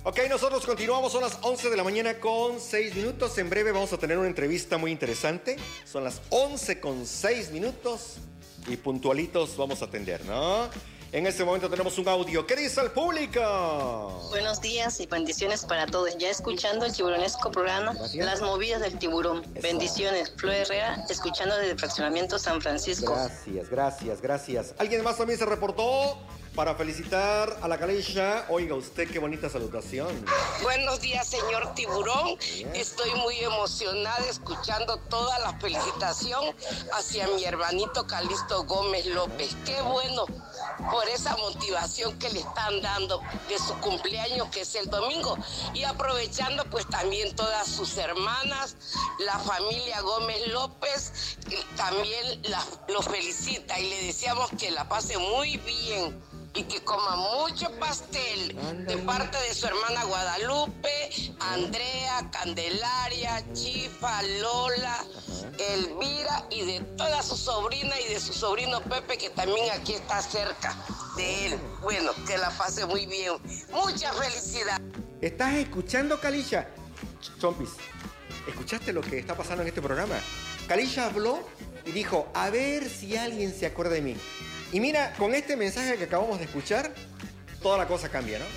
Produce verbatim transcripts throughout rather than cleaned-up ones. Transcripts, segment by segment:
Ok, nosotros continuamos, son las once de la mañana con seis minutos. En breve vamos a tener una entrevista muy interesante. Son las once con seis minutos y puntualitos vamos a atender, ¿no? En este momento tenemos un audio. ¿Qué dice el público? Buenos días y bendiciones para todos. Ya escuchando el tiburonesco programa, Gracias. Las movidas del tiburón. Eso. Bendiciones. Flor Herrera, escuchando desde el fraccionamiento San Francisco. Gracias, gracias, gracias. ¿Alguien más también se reportó para felicitar a la Kalisha? Oiga usted, qué bonita salutación. Buenos días, señor tiburón. Bien. Estoy muy emocionada escuchando toda la felicitación hacia mi hermanito Calixto Gómez López. Qué bueno por esa motivación que le están dando de su cumpleaños, que es el domingo, y aprovechando pues también todas sus hermanas, la familia Gómez López, también la, lo felicita y le deseamos que la pase muy bien y que coma mucho pastel. Andale. De parte de su hermana Guadalupe, Andrea, Candelaria, Chifa, Lola, ajá, Elvira y de toda su sobrina y de su sobrino Pepe, que también aquí está cerca de él. Bueno, que la pase muy bien. Mucha felicidad. ¿Estás escuchando, Kalisha? Chompis, ¿escuchaste lo que está pasando en este programa? Kalisha habló y dijo, a ver si alguien se acuerda de mí. Y mira, con este mensaje que acabamos de escuchar, toda la cosa cambia, ¿no?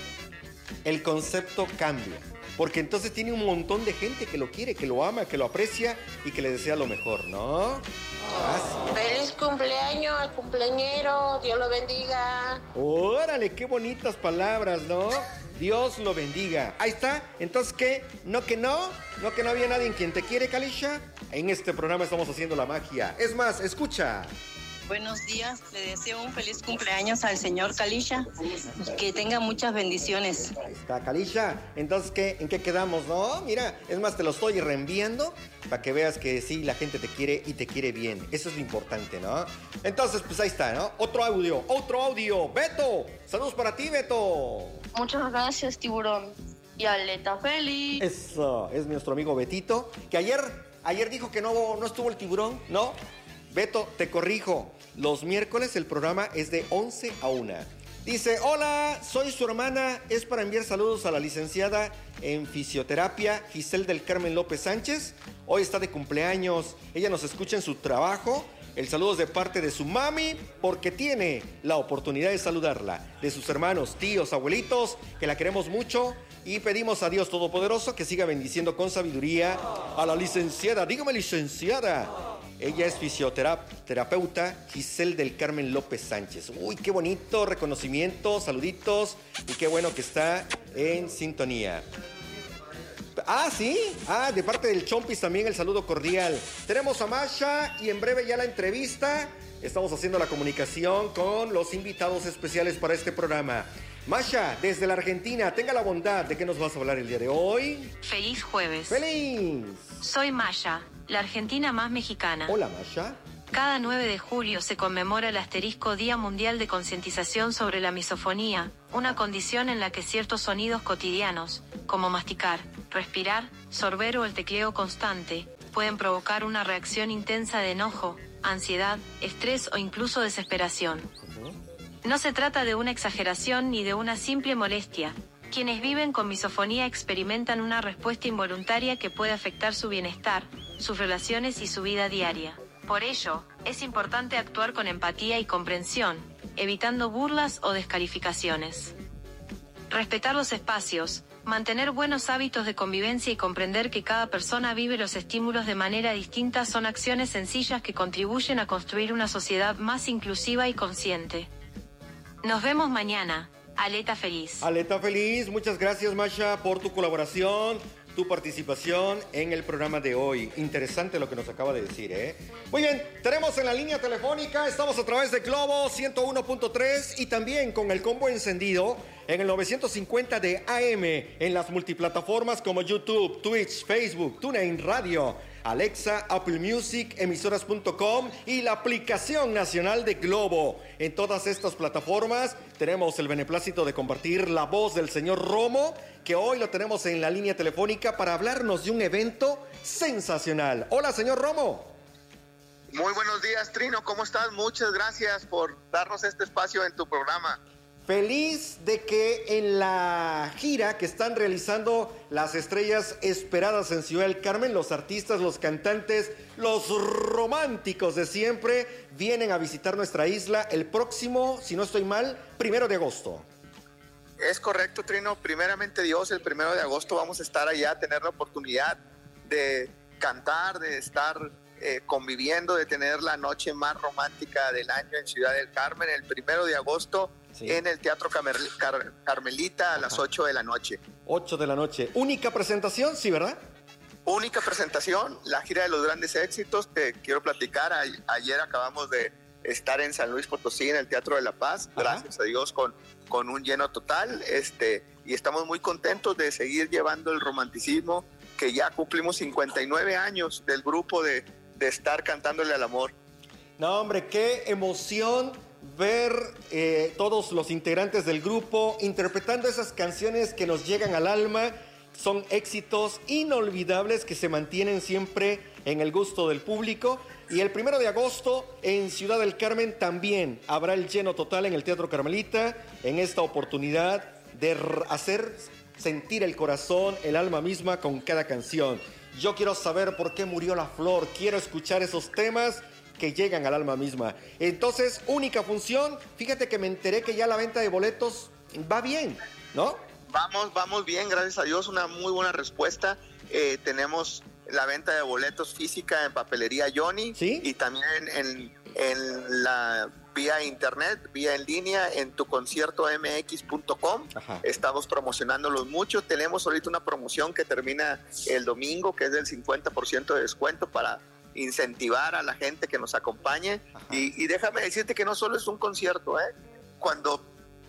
El concepto cambia. Porque entonces tiene un montón de gente que lo quiere, que lo ama, que lo aprecia y que le desea lo mejor, ¿no? Gracias. Feliz cumpleaños al cumpleañero, Dios lo bendiga. Órale, qué bonitas palabras, ¿no? Dios lo bendiga. Ahí está. Entonces, ¿qué? ¿No que no? ¿No que no había nadie en quien te quiere, Kalisha? En este programa estamos haciendo la magia. Es más, escucha. Buenos días, le deseo un feliz cumpleaños al señor Kalisha, que tenga muchas bendiciones. Ahí está, Kalisha. Entonces, ¿qué? ¿En qué quedamos, no? Mira, es más, te lo estoy reenviando para que veas que sí, la gente te quiere y te quiere bien. Eso es lo importante, ¿no? Entonces, pues ahí está, ¿no? Otro audio, otro audio. Beto, saludos para ti, Beto. Muchas gracias, tiburón. Y aleta feliz. Eso, es nuestro amigo Betito, que ayer, ayer dijo que no, no estuvo el tiburón, ¿no? Beto, te corrijo. Los miércoles el programa es de once a una. Dice, hola, soy su hermana. Es para enviar saludos a la licenciada en fisioterapia Giselle del Carmen López Sánchez. Hoy está de cumpleaños. Ella nos escucha en su trabajo. El saludo es de parte de su mami, porque tiene la oportunidad de saludarla. De sus hermanos, tíos, abuelitos, que la queremos mucho. Y pedimos a Dios Todopoderoso que siga bendiciendo con sabiduría a la licenciada. Dígame, licenciada. Ella es fisioterapeuta Giselle del Carmen López Sánchez. Uy, qué bonito reconocimiento, saluditos. Y qué bueno que está en sintonía. Ah, sí. Ah, de parte del Chompis también el saludo cordial. Tenemos a Masha y en breve ya la entrevista. Estamos haciendo la comunicación con los invitados especiales para este programa. Masha, desde la Argentina, tenga la bondad de que nos vas a hablar el día de hoy. Feliz jueves. ¡Feliz! Soy Masha, la argentina más mexicana. Hola, Masha. Cada nueve de julio se conmemora el asterisco Día Mundial de Concientización sobre la Misofonía, una condición en la que ciertos sonidos cotidianos, como masticar, respirar, sorber o el tecleo constante, pueden provocar una reacción intensa de enojo, ansiedad, estrés o incluso desesperación. No se trata de una exageración ni de una simple molestia. Quienes viven con misofonía experimentan una respuesta involuntaria que puede afectar su bienestar, sus relaciones y su vida diaria. Por ello, es importante actuar con empatía y comprensión, evitando burlas o descalificaciones. Respetar los espacios, mantener buenos hábitos de convivencia y comprender que cada persona vive los estímulos de manera distinta son acciones sencillas que contribuyen a construir una sociedad más inclusiva y consciente. Nos vemos mañana. Aleta feliz. Aleta feliz. Muchas gracias, Masha, por tu colaboración, tu participación en el programa de hoy. Interesante lo que nos acaba de decir, ¿eh? Muy bien, tenemos en la línea telefónica, estamos a través de Globo ciento uno punto tres y también con el combo encendido en el novecientos cincuenta de A M, en las multiplataformas como YouTube, Twitch, Facebook, TuneIn Radio, Alexa, Apple Music, emisoras punto com y la aplicación nacional de Globo. En todas estas plataformas tenemos el beneplácito de compartir la voz del señor Romo, que hoy lo tenemos en la línea telefónica para hablarnos de un evento sensacional. Hola, señor Romo. Muy buenos días, Trino, ¿cómo estás? Muchas gracias por darnos este espacio en tu programa. Feliz de que en la gira que están realizando las estrellas esperadas en Ciudad del Carmen, los artistas, los cantantes, los románticos de siempre, vienen a visitar nuestra isla el próximo, si no estoy mal, primero de agosto. Es correcto, Trino. Primeramente Dios, el primero de agosto vamos a estar allá, a tener la oportunidad de cantar, de estar eh, conviviendo, de tener la noche más romántica del año en Ciudad del Carmen, el primero de agosto. Sí. En el Teatro Carmel, Car, Carmelita a Ajá. las ocho de la noche. ocho de la noche. Única presentación, sí, ¿verdad? Única presentación, la gira de los grandes éxitos. Te quiero platicar, a, ayer acabamos de estar en San Luis Potosí, en el Teatro de la Paz, Ajá. gracias a Dios, con, con un lleno total, este, y estamos muy contentos de seguir llevando el romanticismo, que ya cumplimos cincuenta y nueve años del grupo de, de estar cantándole al amor. No, hombre, qué emoción ver eh, todos los integrantes del grupo interpretando esas canciones que nos llegan al alma. Son éxitos inolvidables que se mantienen siempre en el gusto del público. Y el primero de agosto en Ciudad del Carmen también habrá el lleno total en el Teatro Carmelita, en esta oportunidad de hacer sentir el corazón, el alma misma con cada canción. Yo quiero saber por qué murió la flor, quiero escuchar esos temas que llegan al alma misma. Entonces, única función. Fíjate que me enteré que ya la venta de boletos va bien, ¿no? Vamos, vamos bien, gracias a Dios, una muy buena respuesta. Eh, tenemos la venta de boletos física en Papelería Johnny, ¿sí? Y también en, en la vía internet, vía en línea, en tu concierto m x punto com. Estamos promocionándolos mucho. Tenemos ahorita una promoción que termina el domingo, que es del cincuenta por ciento de descuento para incentivar a la gente que nos acompañe. Y, y déjame decirte que no solo es un concierto, ¿eh? Cuando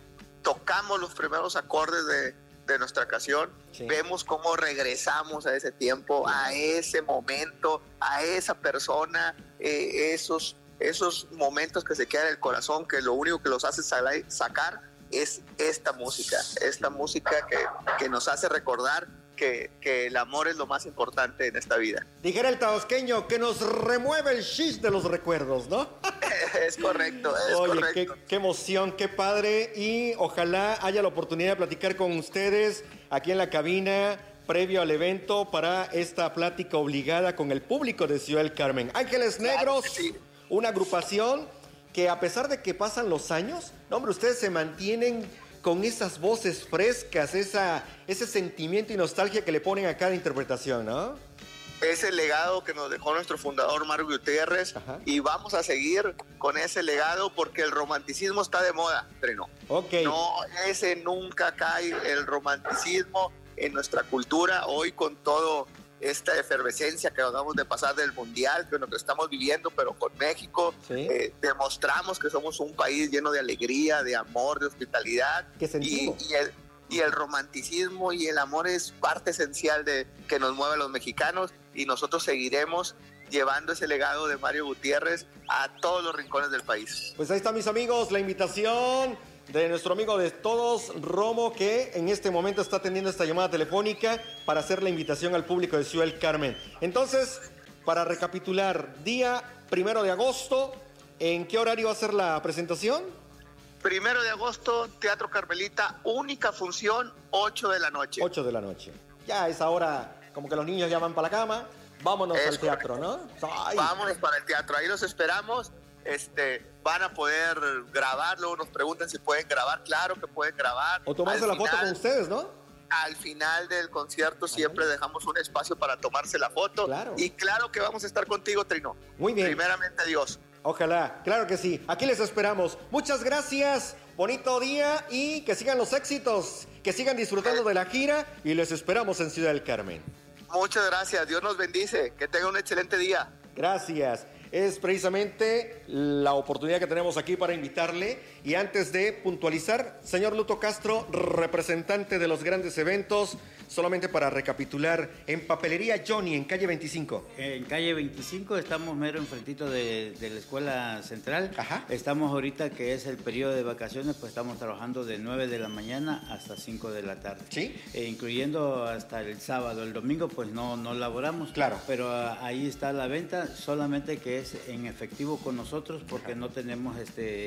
tocamos los primeros acordes de, de nuestra canción, sí, vemos cómo regresamos a ese tiempo, a ese momento, a esa persona, eh, esos, esos momentos que se quedan en el corazón, que lo único que los hace sacar es esta música, esta música que, que nos hace recordar Que, que el amor es lo más importante en esta vida. Dijera el tabasqueño, que nos remueve el shish de los recuerdos, ¿no? Es correcto, es Oye, correcto. Qué, qué emoción, qué padre, y ojalá haya la oportunidad de platicar con ustedes aquí en la cabina previo al evento para esta plática obligada con el público de Ciudad del Carmen. Ángeles Negros, claro, sí, una agrupación que a pesar de que pasan los años, no, hombre, ustedes se mantienen con esas voces frescas, esa, ese sentimiento y nostalgia que le ponen a cada interpretación, ¿no? Es el legado que nos dejó nuestro fundador Mario Gutiérrez. Ajá. Y vamos a seguir con ese legado porque el romanticismo está de moda, Trino. Okay. No, ese nunca cae, el romanticismo en nuestra cultura, hoy con todo esta efervescencia que acabamos de pasar del Mundial, que lo que estamos viviendo, pero con México, ¿sí? eh, demostramos que somos un país lleno de alegría, de amor, de hospitalidad. ¿Qué sentimos? Y, y, el, y el romanticismo y el amor es parte esencial de que nos mueve a los mexicanos, y nosotros seguiremos llevando ese legado de Mario Gutiérrez a todos los rincones del país. Pues ahí está, mis amigos, la invitación de nuestro amigo de todos, Romo, que en este momento está atendiendo esta llamada telefónica para hacer la invitación al público de Ciudad del Carmen. Entonces, para recapitular, día primero de agosto, ¿en qué horario va a ser la presentación? Primero de agosto, Teatro Carmelita, única función, ocho de la noche. ocho de la noche. Ya a esa hora, como que los niños ya van para la cama, vámonos es al teatro, correcto, ¿no? Ay. Vámonos para el teatro, ahí los esperamos. Este, van a poder grabar, luego nos preguntan si pueden grabar, claro que pueden grabar. O tomarse al la final, foto con ustedes, ¿no? Al final del concierto siempre Ajá. dejamos un espacio para tomarse la foto. Claro. Y claro que vamos a estar contigo, Trino. Muy bien. Primeramente Dios. Ojalá, claro que sí. Aquí les esperamos. Muchas gracias, bonito día y que sigan los éxitos, que sigan disfrutando de la gira y les esperamos en Ciudad del Carmen. Muchas gracias, Dios nos bendice, que tengan un excelente día. Gracias. Es precisamente la oportunidad que tenemos aquí para invitarle. Y antes de puntualizar, señor Luto Castro, representante de los grandes eventos, solamente para recapitular, en Papelería Johnny, en calle veinticinco. En calle veinticinco estamos mero enfrentito de, de la Escuela Central. Ajá. Estamos ahorita, que es el periodo de vacaciones, pues estamos trabajando de nueve de la mañana hasta cinco de la tarde. ¿Sí? Eh, incluyendo hasta el sábado. El domingo pues no, no laboramos. Claro. Pero uh, ahí está la venta, solamente que es en efectivo con nosotros porque Ajá. no tenemos este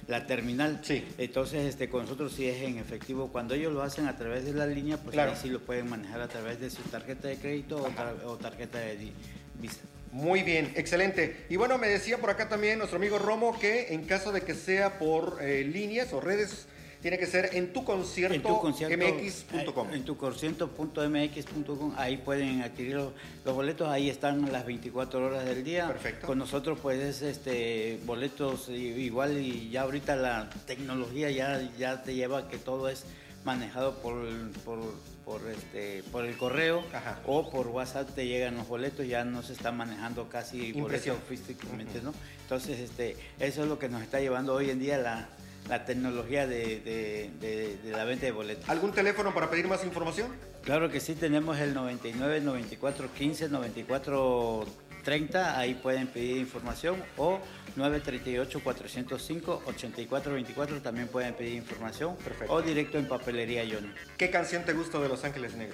la terminal. Sí. Entonces, este, con nosotros sí es en efectivo. Cuando ellos lo hacen a través de la línea, pues claro. ahí sí lo pueden manejar a través de su tarjeta de crédito o, tar o tarjeta de Visa. Muy bien, excelente. Y bueno, me decía por acá también nuestro amigo Romo que en caso de que sea por eh, líneas o redes, tiene que ser en tu concierto, en tu concierto m x punto com. En tu concierto punto m x punto com, ahí pueden adquirir los, los boletos, ahí están las veinticuatro horas del día. Perfecto. Con nosotros pues es este boletos igual, y ya ahorita la tecnología ya, ya te lleva a que todo es manejado por, por, por, este, por el correo. Ajá. O por WhatsApp te llegan los boletos, ya no se está manejando casi boletos físicamente, uh-huh. ¿no? Entonces este, eso es lo que nos está llevando hoy en día la la tecnología de, de, de, de la venta de boletos. ¿Algún teléfono para pedir más información? Claro que sí, tenemos el noventa y nueve, noventa y cuatro, quince, noventa y cuatro, treinta, ahí pueden pedir información, o nueve tres ocho, cuatro cero cinco, ocho cuatro dos cuatro, también pueden pedir información. Perfecto. O directo en Papelería Johnny. ¿Ququé canción te gusta de Los Ángeles Negros?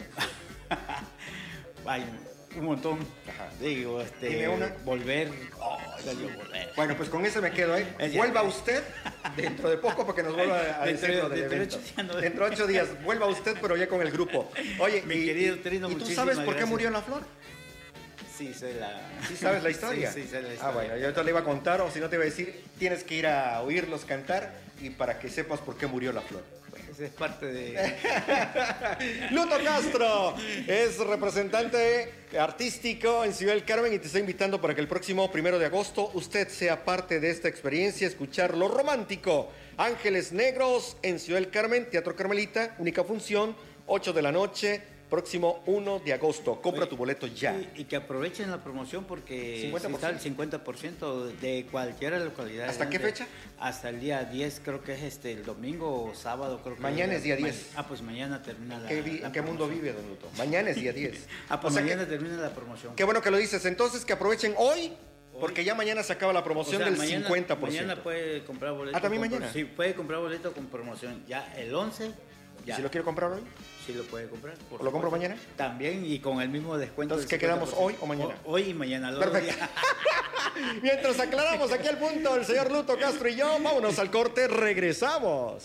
Ay, un montón. Ajá. Digo, este. Dime una. Volver. Oh, volver. Bueno, pues con eso me quedo, ¿eh? Vuelva usted dentro de poco porque nos vuelva a decir dentro, lo del dentro evento. Ocho días, no. Dentro de ocho días, vuelva usted, pero ya con el grupo. Oye, mi y, querido Trino, ¿y tú sabes por qué gracias. murió La Flor? Sí, sé la... ¿Sí sabes la historia? Sí, sí, sé la historia. Ah, bueno, yo ahorita le iba a contar, o si no te iba a decir, tienes que ir a oírlos cantar y para que sepas por qué murió La Flor. Pues es parte de... Luto Castro es representante artístico en Ciudad del Carmen y te está invitando para que el próximo primero de agosto usted sea parte de esta experiencia, escuchar lo romántico. Ángeles Negros en Ciudad del Carmen, Teatro Carmelita, única función, ocho de la noche. Próximo uno de agosto. Compra Oye, tu boleto ya. Y, y que aprovechen la promoción porque cincuenta por ciento. Está el cincuenta por ciento de cualquier localidad. ¿Hasta qué fecha? Hasta el día diez, creo que es este el domingo o sábado. Creo que mañana es día diez. Ah, pues mañana termina la, ¿Qué vi, la ¿En qué mundo vive, don Luto? Mañana es día diez. Ah, pues o sea mañana que, termina la promoción. Qué bueno que lo dices. Entonces que aprovechen hoy, porque ya mañana se acaba la promoción, o sea, del mañana, cincuenta por ciento. Mañana puede comprar boleto. ¿Ah, también con, mañana? Sí, puede comprar boleto con promoción. Ya el once. ¿Y si lo quiere comprar hoy? Sí lo puede comprar. ¿O lo compro mañana? También, y con el mismo descuento. Entonces, ¿qué quedamos, hoy o mañana? O, hoy y mañana. Perfecto. Mientras aclaramos aquí el punto el señor Luto Castro y yo, vámonos al corte, regresamos.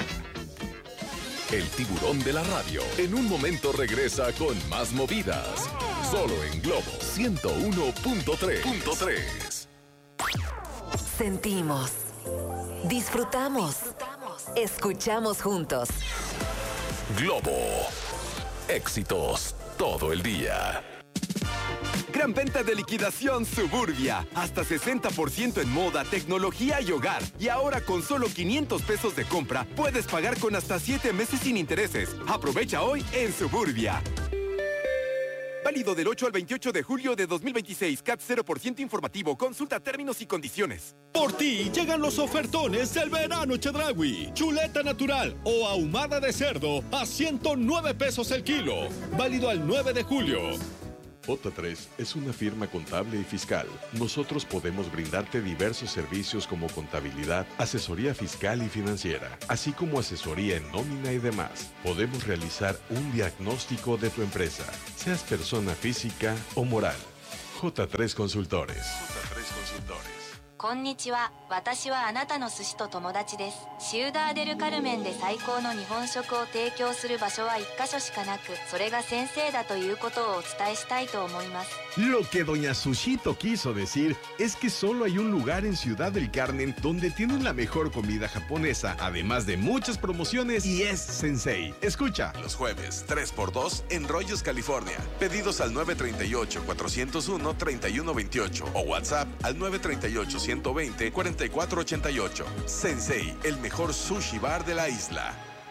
El tiburón de la radio en un momento regresa con más movidas. Solo en Globo ciento uno punto tres. Sentimos, disfrutamos, escuchamos juntos. Globo, éxitos todo el día. Gran venta de liquidación Suburbia. Hasta sesenta por ciento en moda, tecnología y hogar. Y ahora con solo quinientos pesos de compra, puedes pagar con hasta siete meses sin intereses. Aprovecha hoy en Suburbia. Válido del ocho al veintiocho de julio de dos mil veintiséis. C A T cero por ciento informativo. Consulta términos y condiciones. Por ti llegan los ofertones del verano Chedraui. Chuleta natural o ahumada de cerdo a ciento nueve pesos el kilo. Válido al nueve de julio. J tres es una firma contable y fiscal. Nosotros podemos brindarte diversos servicios como contabilidad, asesoría fiscal y financiera, así como asesoría en nómina y demás. Podemos realizar un diagnóstico de tu empresa, seas persona física o moral. J tres Consultores. J tres Consultores. こんにちは。私はあなたの寿司と友達です。シウダーデルカルメンで最高の日本食を提供する場所は一箇所しかなく、それが先生だということをお伝えしたいと思います。 Lo que doña Sushito quiso decir es que solo hay un lugar en Ciudad del Carmen donde tienen la mejor comida japonesa, además de muchas promociones, y es Sensei. Escucha. Los jueves, tres por dos en Rollos, California. Pedidos al nueve tres ocho, cuatro cero uno, tres uno dos ocho o WhatsApp al nueve tres ocho, uno dos cero, cuatro cuatro ocho ocho. Sensei, el mejor sushi bar de la isla.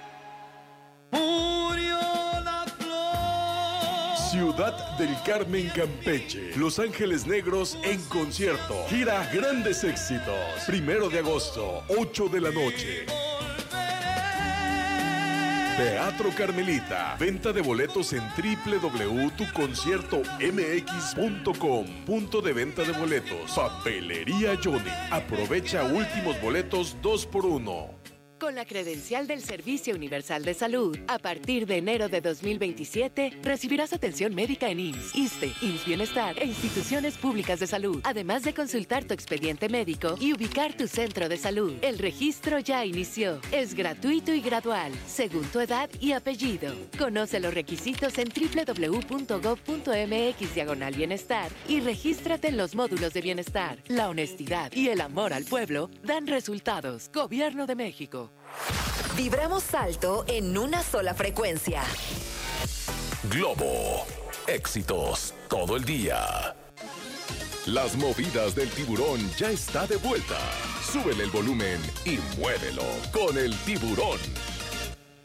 Murió la flor. Ciudad del Carmen, Campeche. Los Ángeles Negros en concierto. Gira Grandes Éxitos. Primero de agosto, ocho de la noche. Teatro Carmelita. Venta de boletos en doble u doble u doble u punto tu concierto m x punto com. Punto de venta de boletos. Papelería Johnny. Aprovecha últimos boletos dos por uno. Con la credencial del Servicio Universal de Salud, a partir de enero de dos mil veintisiete, recibirás atención médica en I M S S, ISSSTE, I M S S Bienestar e instituciones públicas de salud, además de consultar tu expediente médico y ubicar tu centro de salud. El registro ya inició. Es gratuito y gradual, según tu edad y apellido. Conoce los requisitos en doble u doble u doble u punto gob punto eme equis diagonal bienestar y regístrate en los módulos de bienestar. La honestidad y el amor al pueblo dan resultados. Gobierno de México. Vibramos alto en una sola frecuencia. Globo. Éxitos todo el día. Las movidas del tiburón ya está de vuelta. Súbele el volumen y muévelo con el tiburón.